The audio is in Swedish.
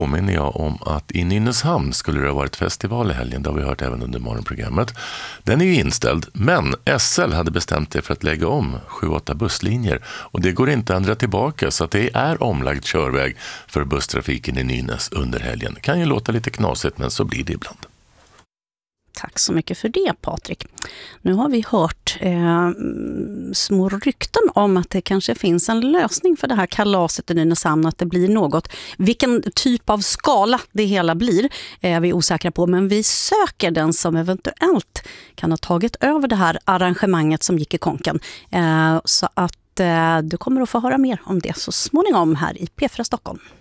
Påminner jag om att i Nynäshamn skulle det ha varit festival i helgen, det har vi hört även under morgonprogrammet. Den är ju inställd, men SL hade bestämt sig för att lägga om 7-8 busslinjer och det går inte att ändra tillbaka, så att det är omlagd körväg för busstrafiken i Nynäs under helgen. Det kan ju låta lite knasigt, men så blir det ibland. Tack så mycket för det, Patrik. Nu har vi hört små rykten om att det kanske finns en lösning för det här kalaset i Nynäshamn, att det blir något. Vilken typ av skala det hela blir är vi osäkra på, men vi söker den som eventuellt kan ha tagit över det här arrangemanget som gick i konken. Så att du kommer att få höra mer om det så småningom här i P4 Stockholm.